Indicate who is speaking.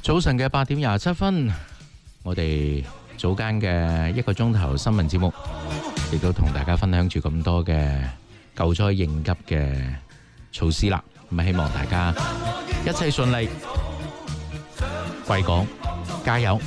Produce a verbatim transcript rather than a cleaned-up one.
Speaker 1: 早晨嘅八點廿七分，我哋早間嘅一個鐘頭新聞節目，亦都同大家分享住咁多嘅救災應急嘅措施啦。咁希望大家一切順利，貴港加油！